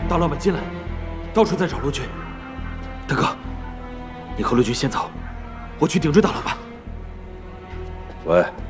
大老板进来，到处在找陆军。大哥，你和陆军先走，我去顶追大老板。 喂。